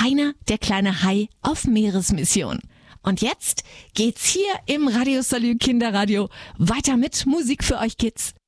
Heiner, der kleine Hai auf Meeresmission. Und jetzt geht's hier im Radio Salü Kinderradio weiter mit Musik für euch Kids.